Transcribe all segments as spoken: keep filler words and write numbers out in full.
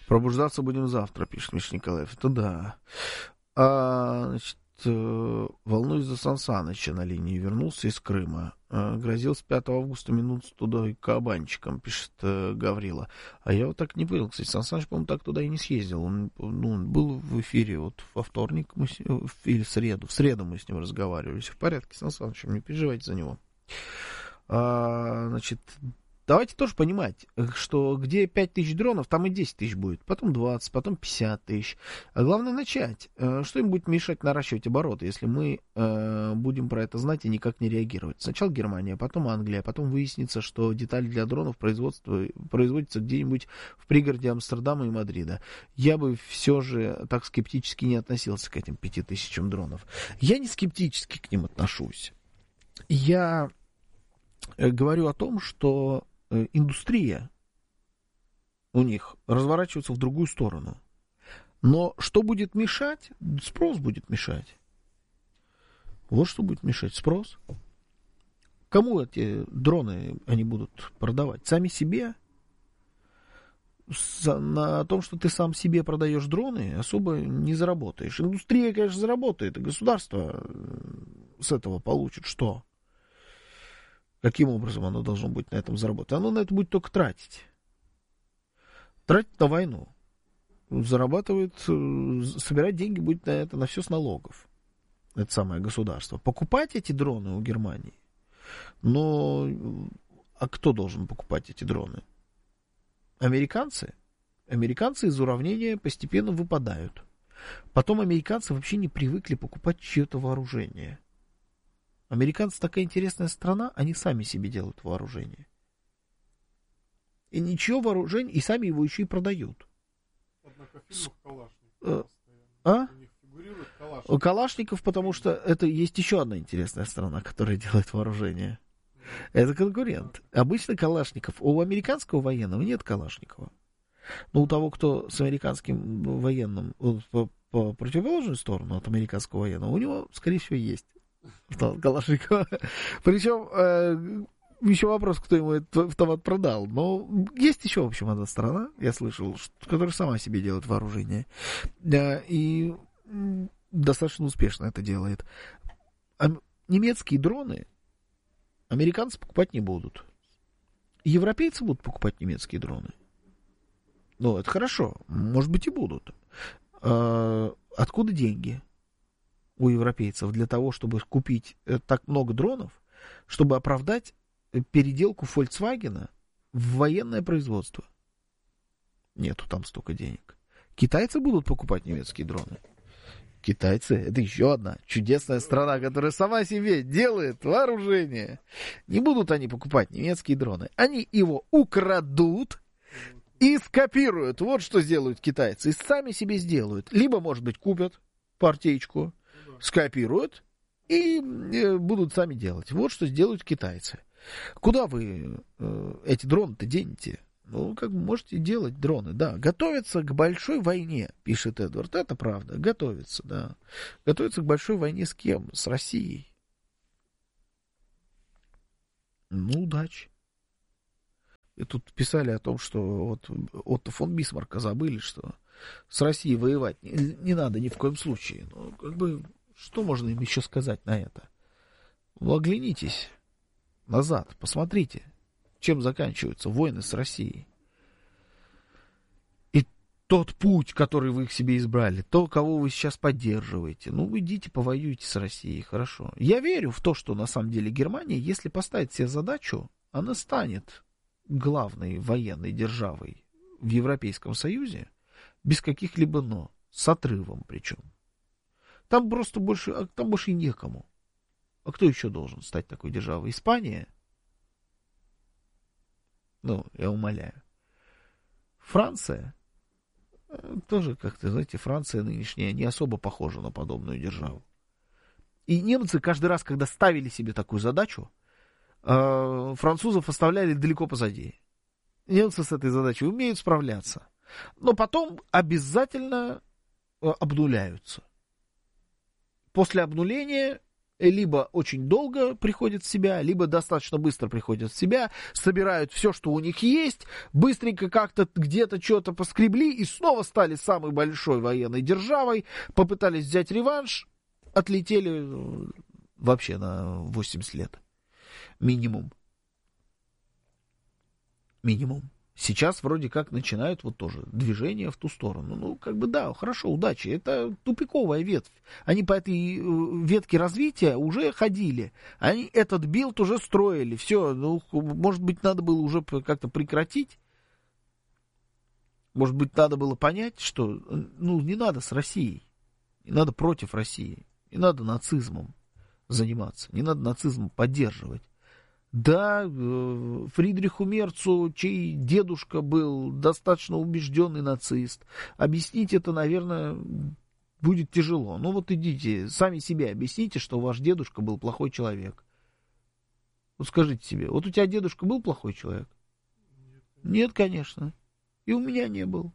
Пробуждаться будем завтра, пишет Миша Николаев. Это да. А, значит, волнуюсь за Сан Саныча на линии. Вернулся из Крыма. Грозил с пятого августа минут туда и кабанчиком, пишет Гаврила. А я вот так не понял. Кстати, Сан Саныч, по-моему, так туда и не съездил. Он, ну, он был в эфире вот во вторник мы с... или в среду. В среду мы с ним разговаривали. Все в порядке с Сан Санычем, не переживайте за него. А, значит... Давайте тоже понимать, что где пять тысяч дронов, там и десять тысяч будет, потом двадцать, потом пятьдесят тысяч. А главное начать. Что им будет мешать наращивать обороты, если мы э, будем про это знать и никак не реагировать? Сначала Германия, потом Англия, потом выяснится, что детали для дронов производства, производятся где-нибудь в пригороде Амстердама и Мадрида. Я бы все же так скептически не относился к этим пяти тысячам дронов. Я не скептически к ним отношусь. Я говорю о том, что индустрия у них разворачивается в другую сторону. Но что будет мешать? Спрос будет мешать. Вот что будет мешать. Спрос. Кому эти дроны они будут продавать? Сами себе? На том, что ты сам себе продаешь дроны, особо не заработаешь. Индустрия, конечно, заработает, и государство с этого получит что? Каким образом оно должно быть на этом заработать? Оно на это будет только тратить. Тратить на войну. Зарабатывает, собирать деньги будет на это, на все с налогов. Это самое государство. Покупать эти дроны у Германии. Но а кто должен покупать эти дроны? Американцы? Американцы из уравнения постепенно выпадают. Потом американцы вообще не привыкли покупать чье-то вооружение. Американцы такая интересная страна, они сами себе делают вооружение. И ничего вооружения, и сами его еще и продают. Однако в фильмах Калашников э, а? У них фигурирует Калашников. Калашников, потому что это есть еще одна интересная страна, которая делает вооружение. Это конкурент. Обычно Калашников. У американского военного нет Калашникова. Но у того, кто с американским военным по, по противоположную сторону от американского военного, у него, скорее всего, есть Калашникова. Причем э, еще вопрос, кто ему этот автомат продал. Но есть еще, в общем, одна страна, я слышал, что, которая сама себе делает вооружение. Э, и достаточно успешно это делает. А немецкие дроны американцы покупать не будут. Европейцы будут покупать немецкие дроны. Ну, это хорошо. Может быть, и будут. Э, откуда деньги у европейцев для того, чтобы купить так много дронов, чтобы оправдать переделку Volkswagen в военное производство? Нету там столько денег. Китайцы будут покупать немецкие дроны. Китайцы — это еще одна чудесная страна, которая сама себе делает вооружение. Не будут они покупать немецкие дроны. Они его украдут и скопируют. Вот что сделают китайцы. И сами себе сделают. Либо, может быть, купят партеечку, скопируют и будут сами делать. Вот что сделают китайцы. Куда вы э, эти дроны-то денете? Ну, как бы можете делать дроны, да. Готовятся к большой войне, пишет Эдвард. Это правда, готовятся, да. Готовятся к большой войне с кем? С Россией. Ну, удачи. И тут писали о том, что вот Отто фон Бисмарка забыли, что с Россией воевать не, не надо ни в коем случае. Ну, как бы, что можно им еще сказать на это? Ну, оглянитесь назад, посмотрите, чем заканчиваются войны с Россией. И тот путь, который вы к себе избрали, то, кого вы сейчас поддерживаете, ну, вы идите, повоюйте с Россией, хорошо. Я верю в то, что на самом деле Германия, если поставит себе задачу, она станет главной военной державой в Европейском Союзе, без каких-либо «но», с отрывом причем. Там просто больше, там больше и некому. А кто еще должен стать такой державой? Испания? Ну, я умоляю. Франция? Тоже как-то, знаете, Франция нынешняя не особо похожа на подобную державу. И немцы каждый раз, когда ставили себе такую задачу, французов оставляли далеко позади. Немцы с этой задачей умеют справляться. Но потом обязательно обнуляются. После обнуления либо очень долго приходят в себя, либо достаточно быстро приходят в себя, собирают все, что у них есть, быстренько как-то где-то что-то поскребли и снова стали самой большой военной державой, попытались взять реванш, отлетели вообще на восемьдесят лет. Минимум. Минимум. Сейчас вроде как начинают вот тоже движение в ту сторону. Ну, как бы да, хорошо, удачи. Это тупиковая ветвь. Они по этой ветке развития уже ходили. Они этот билд уже строили. Все, ну, может быть, надо было уже как-то прекратить. Может быть, надо было понять, что, ну, не надо с Россией. Не надо против России. Не надо нацизмом заниматься. Не надо нацизмом поддерживать. Да, Фридриху Мерцу, чей дедушка был достаточно убежденный нацист, объяснить это, наверное, будет тяжело. Ну вот идите, сами себе объясните, что ваш дедушка был плохой человек. Вот скажите себе, вот у тебя дедушка был плохой человек? Нет, конечно. И у меня не был.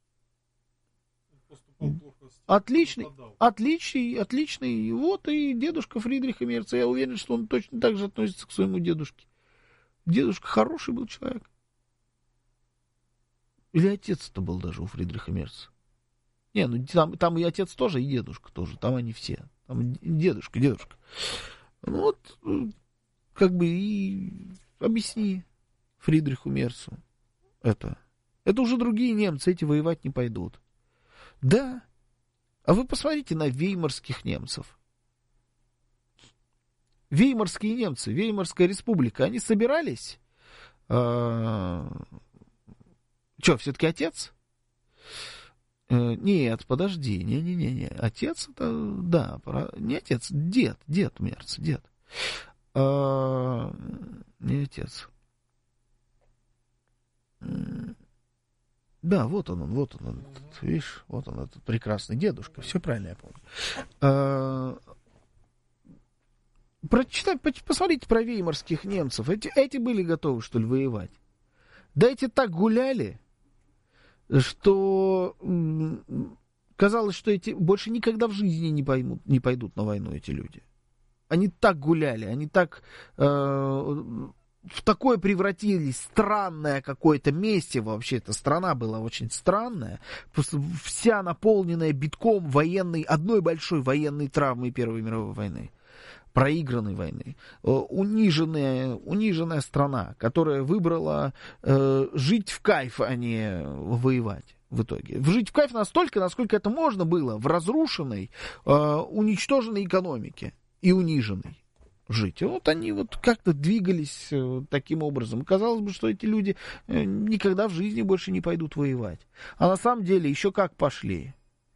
Отличный, отличный, отличный. Вот и дедушка Фридриха Мерца. Я уверен, что он точно так же относится к своему дедушке. Дедушка хороший был человек. Или отец-то был даже у Фридриха Мерца. Не, ну там, там и отец тоже, и дедушка тоже. Там они все. Там дедушка, дедушка. Ну вот, как бы и объясни Фридриху Мерцу это. Это уже другие немцы, эти воевать не пойдут. Да. А вы посмотрите на веймарских немцев. Веймарские немцы, Веймарская республика, они собирались? А... Что, все-таки отец? А, нет, подожди, не-не-не, отец это, да, не отец, дед, дед Мерц, дед. А... Не отец. Да, вот он, он, вот он, он этот, видишь, вот он, этот прекрасный дедушка, все правильно я помню. А, прочитай, посмотрите про веймарских немцев, эти, эти были готовы, что ли, воевать? Да эти так гуляли, что казалось, что эти больше никогда в жизни не поймут, не пойдут на войну, эти люди. Они так гуляли, они так... Э, в такое превратились, странное какое-то месиво, вообще эта страна была очень странная, просто вся наполненная битком военной, одной большой военной травмой Первой мировой войны, проигранной войны, униженная, униженная страна, которая выбрала э, жить в кайф, а не воевать в итоге. Жить в кайф настолько, насколько это можно было в разрушенной, э, уничтоженной экономике и униженной. Жить. Вот они вот как-то двигались э, таким образом. Казалось бы, что эти люди э, никогда в жизни больше не пойдут воевать. А на самом деле еще как пошли.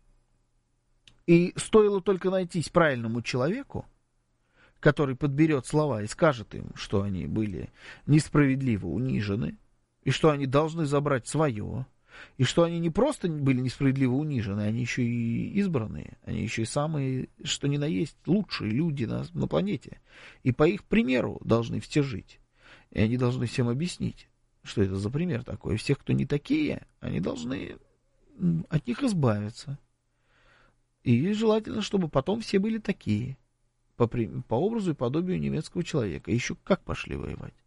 И стоило только найтись правильному человеку, который подберет слова и скажет им, что они были несправедливо унижены, и что они должны забрать свое, и что они не просто были несправедливо унижены, они еще и избранные, они еще и самые, что ни на есть, лучшие люди на, на планете. И по их примеру должны все жить. И они должны всем объяснить, что это за пример такой. И всех, кто не такие, они должны от них избавиться. И желательно, чтобы потом все были такие, по, по образу и подобию немецкого человека. Еще как пошли воевать.